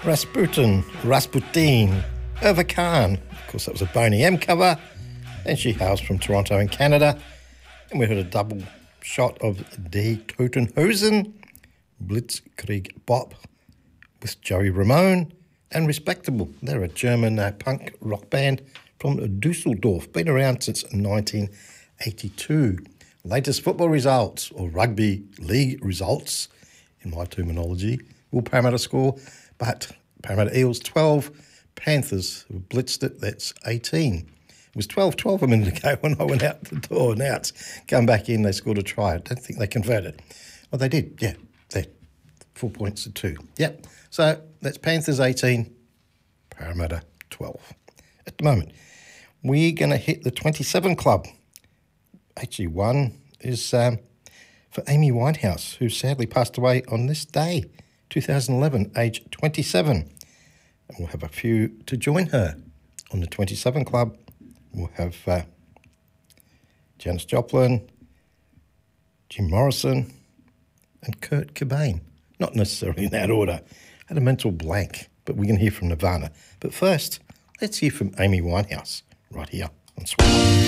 Rasputin, Irva Khan. Of course, that was a Boney M cover. And she hails from Toronto in Canada. And we heard a double shot of Die Totenhosen, Blitzkrieg Bop with Joey Ramone and Respectable. They're a German punk rock band from Dusseldorf, been around since 1982. Latest football results, or rugby league results, in my terminology, will Parramatta score, but Parramatta Eels 12, Panthers have blitzed it, that's 18. It was 12-12 a minute ago when I went out the door. Now it's come back in, they scored a try. I don't think they converted. Well, they did, yeah. They're 4 points to 2. Yep. So that's Panthers 18, Parramatta 12. At the moment, we're going to hit the 27 club. Actually, one is for Amy Winehouse, who sadly passed away on this day, 2011, age 27. And we'll have a few to join her on the 27 club. We'll have Janis Joplin, Jim Morrison, and Kurt Cobain. Not necessarily in that order. Had a mental blank, but we're going to hear from Nirvana. But first, let's hear from Amy Winehouse right here on Swing.